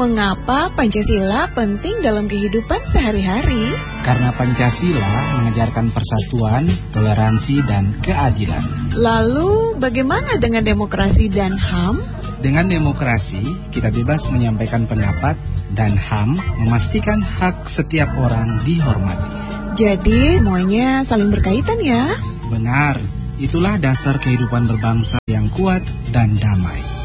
Mengapa Pancasila penting dalam kehidupan sehari-hari? Karena Pancasila mengajarkan persatuan, toleransi, dan keadilan. Lalu, bagaimana dengan demokrasi dan HAM? Dengan demokrasi, kita bebas menyampaikan pendapat, dan HAM memastikan hak setiap orang dihormati. Jadi, semuanya saling berkaitan ya? Benar, itulah dasar kehidupan berbangsa yang kuat dan damai.